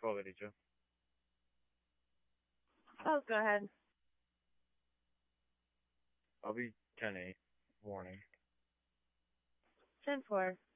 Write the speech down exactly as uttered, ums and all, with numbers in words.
pomeriggio. Oh, go ahead. I'll be ten eight. Warning. ten four.